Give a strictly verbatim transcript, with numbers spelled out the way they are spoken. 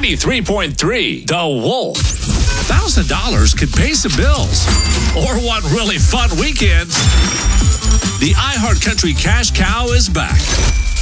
ninety-three point three, The Wolf. one thousand dollars could pay some bills. Or one really fun weekend. The iHeartCountry Cash Cow is back.